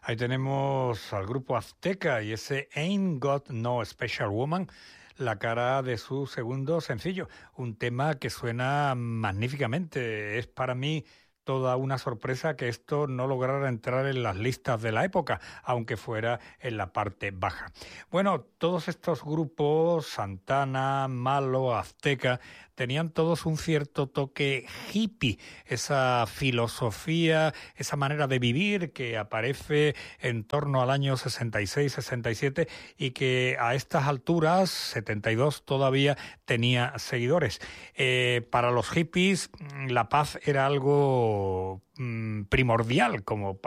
Ahí tenemos al grupo Azteca y ese Ain't Got No Special Woman, la cara de su segundo sencillo, un tema que suena magníficamente. Es para mí toda una sorpresa que esto no lograra entrar en las listas de la época, aunque fuera en la parte baja. Bueno, todos estos grupos, Santana, Malo, Azteca, tenían todos un cierto toque hippie, esa filosofía, esa manera de vivir que aparece en torno al año 66-67 y que a estas alturas, 72, todavía tenía seguidores. Para los hippies la paz era algo primordial, como